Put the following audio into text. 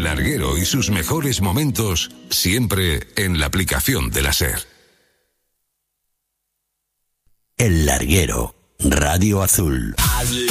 Larguero y sus mejores momentos, siempre en la aplicación de la SER. El Larguero, Radio Azul.